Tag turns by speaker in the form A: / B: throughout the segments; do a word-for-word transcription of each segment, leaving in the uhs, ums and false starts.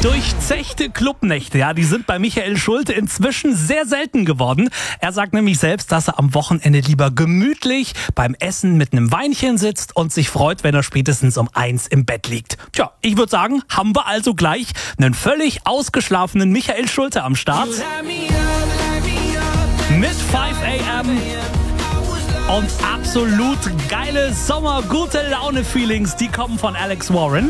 A: Durchzechte Clubnächte, ja, die sind bei Michael Schulte inzwischen sehr selten geworden. Er sagt nämlich selbst, dass er am Wochenende lieber gemütlich beim Essen mit einem Weinchen sitzt und sich freut, wenn er spätestens um eins im Bett liegt. Tja, ich würde sagen, haben wir also gleich einen völlig ausgeschlafenen Michael Schulte am Start. Mit fünf a m und absolut geile Sommer-Gute-Laune-Feelings, die kommen von Alex Warren.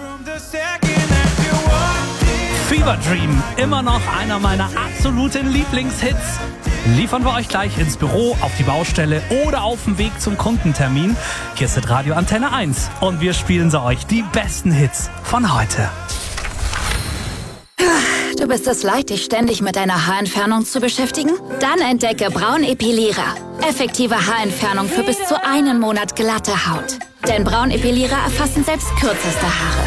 A: Fever Dream, immer noch einer meiner absoluten Lieblingshits. Liefern wir euch gleich ins Büro, auf die Baustelle oder auf dem Weg zum Kundentermin. Hier ist Radio Antenne eins und wir spielen sie euch die besten Hits von heute.
B: Du bist es leid, dich ständig mit deiner Haarentfernung zu beschäftigen? Dann entdecke Braunepilierer. Effektive Haarentfernung für bis zu einen Monat glatte Haut. Denn Braunepilierer erfassen selbst kürzeste Haare.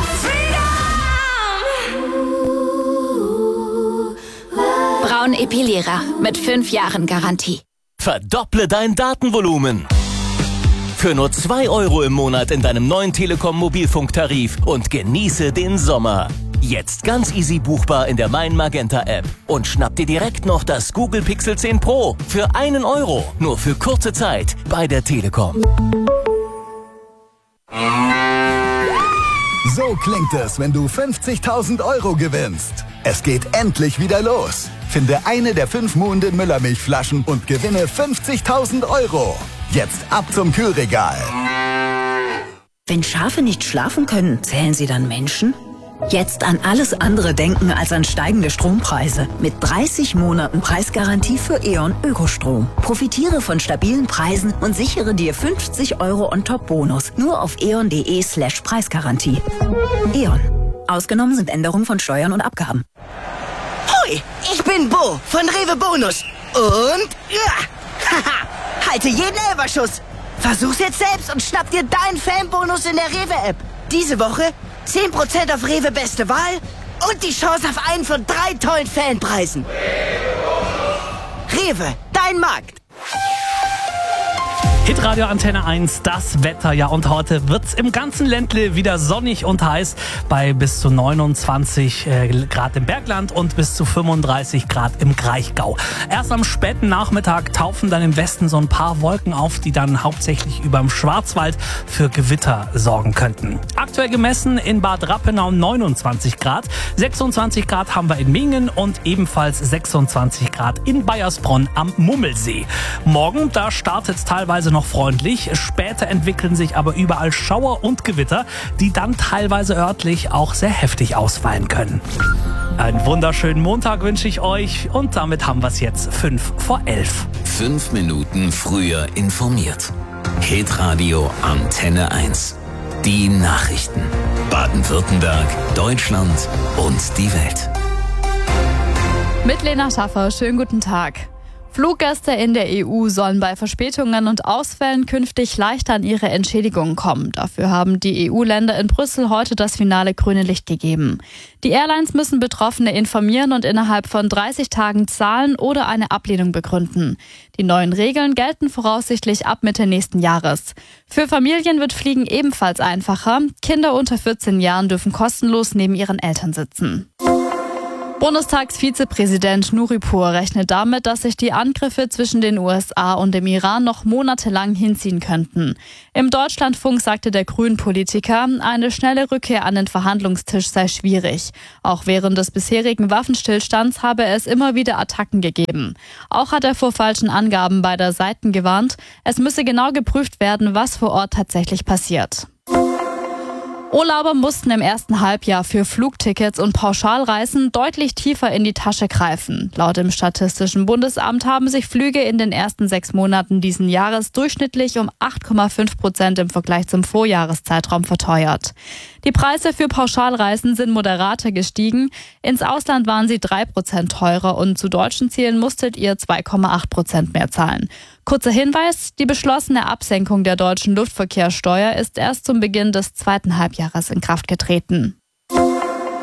B: Braunepilierer mit fünf Jahren Garantie.
C: Verdopple dein Datenvolumen. Für nur zwei Euro im Monat in deinem neuen Telekom-Mobilfunktarif und genieße den Sommer. Jetzt ganz easy buchbar in der Mein Magenta App. Und schnapp dir direkt noch das Google Pixel zehn Pro für einen Euro. Nur für kurze Zeit bei der Telekom.
D: So klingt es, wenn du fünfzigtausend Euro gewinnst. Es geht endlich wieder los. Finde eine der fünf Muhende Müllermilchflaschen und gewinne fünfzigtausend Euro. Jetzt ab zum Kühlregal.
E: Wenn Schafe nicht schlafen können, zählen sie dann Menschen? Jetzt an alles andere denken als an steigende Strompreise. Mit dreißig Monaten Preisgarantie für E.ON Ökostrom. Profitiere von stabilen Preisen und sichere dir fünfzig Euro On-Top-Bonus. Nur auf eon.de slash Preisgarantie. E.ON. Ausgenommen sind Änderungen von Steuern und Abgaben.
F: Hoi, ich bin Bo von Rewe Bonus. Und ja, haha, halte jeden Elberschuss. Versuch's jetzt selbst und schnapp dir deinen Fanbonus in der Rewe-App. Diese Woche zehn Prozent auf Rewe Beste Wahl und die Chance auf einen von drei tollen Fanpreisen. Rewe, dein Markt.
A: Hitradio Antenne eins, das Wetter. Ja, und heute wird's im ganzen Ländle wieder sonnig und heiß bei bis zu neunundzwanzig äh, Grad im Bergland und bis zu fünfunddreißig Grad im Kraichgau. Erst am späten Nachmittag taufen dann im Westen so ein paar Wolken auf, die dann hauptsächlich überm Schwarzwald für Gewitter sorgen könnten. Aktuell gemessen in Bad Rappenau neunundzwanzig Grad, sechsundzwanzig Grad haben wir in Mingen und ebenfalls sechsundzwanzig Grad in Baiersbronn am Mummelsee. Morgen, da startet es teilweise noch freundlich, später entwickeln sich aber überall Schauer und Gewitter, die dann teilweise örtlich auch sehr heftig ausfallen können. Einen wunderschönen Montag wünsche ich euch und damit haben wir es jetzt fünf vor elf.
G: Fünf Minuten früher informiert. Hitradio Antenne eins. Die Nachrichten. Baden-Württemberg, Deutschland und die Welt.
H: Mit Lena Schaffer, schönen guten Tag. Fluggäste in der E U sollen bei Verspätungen und Ausfällen künftig leichter an ihre Entschädigungen kommen. Dafür haben die E U-Länder in Brüssel heute das finale grüne Licht gegeben. Die Airlines müssen Betroffene informieren und innerhalb von dreißig Tagen zahlen oder eine Ablehnung begründen. Die neuen Regeln gelten voraussichtlich ab Mitte nächsten Jahres. Für Familien wird Fliegen ebenfalls einfacher. Kinder unter vierzehn Jahren dürfen kostenlos neben ihren Eltern sitzen. Bundestagsvizepräsident Nuripur rechnet damit, dass sich die Angriffe zwischen den U S A und dem Iran noch monatelang hinziehen könnten. Im Deutschlandfunk sagte der Grünen-Politiker, eine schnelle Rückkehr an den Verhandlungstisch sei schwierig. Auch während des bisherigen Waffenstillstands habe es immer wieder Attacken gegeben. Auch hat er vor falschen Angaben beider Seiten gewarnt. Es müsse genau geprüft werden, was vor Ort tatsächlich passiert. Urlauber mussten im ersten Halbjahr für Flugtickets und Pauschalreisen deutlich tiefer in die Tasche greifen. Laut dem Statistischen Bundesamt haben sich Flüge in den ersten sechs Monaten diesen Jahres durchschnittlich um acht Komma fünf Prozent im Vergleich zum Vorjahreszeitraum verteuert. Die Preise für Pauschalreisen sind moderater gestiegen. Ins Ausland waren sie drei Prozent teurer und zu deutschen Zielen musstet ihr zwei Komma acht Prozent mehr zahlen. Kurzer Hinweis, die beschlossene Absenkung der deutschen Luftverkehrssteuer ist erst zum Beginn des zweiten Halbjahres in Kraft getreten.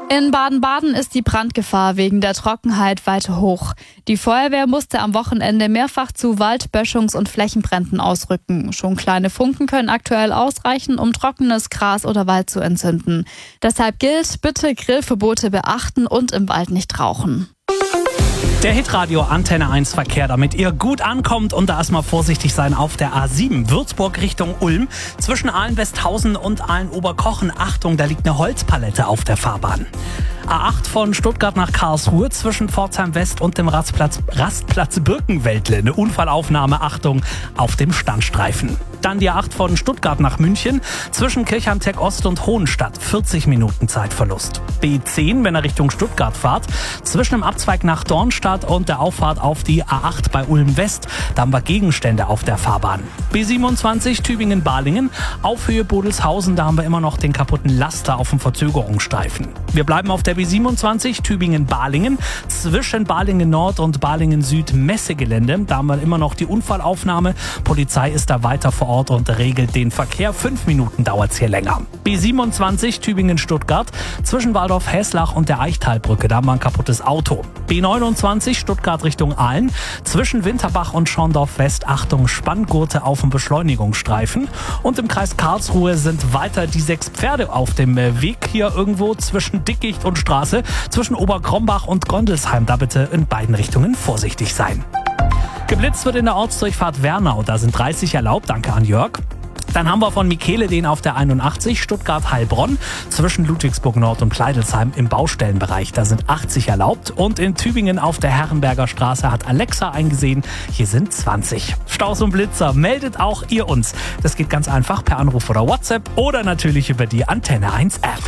H: In Baden-Baden ist die Brandgefahr wegen der Trockenheit weiter hoch. Die Feuerwehr musste am Wochenende mehrfach zu Wald-, Böschungs- und Flächenbränden ausrücken. Schon kleine Funken können aktuell ausreichen, um trockenes Gras oder Wald zu entzünden. Deshalb gilt, bitte Grillverbote beachten und im Wald nicht rauchen.
A: Der Hitradio Antenne eins Verkehr, damit ihr gut ankommt und da erstmal vorsichtig sein auf der A sieben, Würzburg Richtung Ulm, zwischen Aalen-Westhausen und Aalen-Oberkochen. Achtung, da liegt eine Holzpalette auf der Fahrbahn. A acht von Stuttgart nach Karlsruhe zwischen Pforzheim West und dem Rastplatz, Rastplatz Birkenwäldle. Eine Unfallaufnahme, Achtung, auf dem Standstreifen. Dann die A acht von Stuttgart nach München zwischen Kirchheim-Tech Ost und Hohenstadt. vierzig Minuten Zeitverlust. B zehn, wenn ihr Richtung Stuttgart fahrt, zwischen dem Abzweig nach Dornstadt und der Auffahrt auf die A acht bei Ulm West. Da haben wir Gegenstände auf der Fahrbahn. B siebenundzwanzig Tübingen-Balingen auf Höhe Bodelshausen. Da haben wir immer noch den kaputten Laster auf dem Verzögerungsstreifen. Wir bleiben auf der B siebenundzwanzig Tübingen-Balingen zwischen Balingen Nord und Balingen Süd Messegelände. Da haben wir immer noch die Unfallaufnahme. Polizei ist da weiter vor Ort und regelt den Verkehr. Fünf Minuten dauert es hier länger. B siebenundzwanzig Tübingen-Stuttgart zwischen Waldorf-Heslach und der Eichtalbrücke. Da haben wir ein kaputtes Auto. B neunundzwanzig Stuttgart Richtung Aalen zwischen Winterbach und Schorndorf West. Achtung, Spanngurte auf dem Beschleunigungsstreifen. Und im Kreis Karlsruhe sind weiter die sechs Pferde auf dem Weg hier irgendwo zwischen Dickicht und Straße, zwischen Oberkrombach und Gondelsheim. Da bitte in beiden Richtungen vorsichtig sein. Geblitzt wird in der Ortsdurchfahrt Wernau. Da sind dreißig erlaubt. Danke an Jörg. Dann haben wir von Michele den auf der einundachtzig Stuttgart-Heilbronn zwischen Ludwigsburg Nord und Kleidelsheim im Baustellenbereich. Da sind achtzig erlaubt. Und in Tübingen auf der Herrenberger Straße hat Alexa eingesehen, hier sind zwanzig. Staus und Blitzer, meldet auch ihr uns. Das geht ganz einfach per Anruf oder WhatsApp oder natürlich über die Antenne eins App.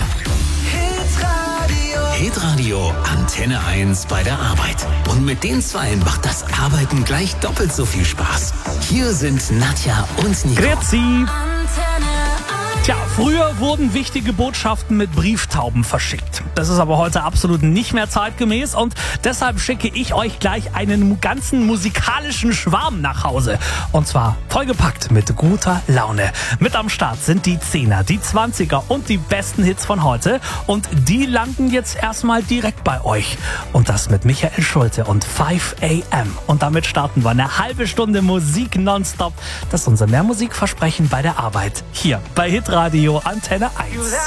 G: Hitradio Antenne eins bei der Arbeit. Und mit den Zweien macht das Arbeiten gleich doppelt so viel Spaß. Hier sind Nadja und Nico.
A: Grüezi. Tja, früher wurden wichtige Botschaften mit Brieftauben verschickt. Das ist aber heute absolut nicht mehr zeitgemäß und deshalb schicke ich euch gleich einen ganzen musikalischen Schwarm nach Hause. Und zwar vollgepackt mit guter Laune. Mit am Start sind die Zehner, die Zwanziger und die besten Hits von heute. Und die landen jetzt erstmal direkt bei euch. Und das mit Michael Schulte und five a m. Und damit starten wir eine halbe Stunde Musik nonstop. Das ist unser Mehrmusikversprechen bei der Arbeit. Hier bei Hitradio Antenne eins.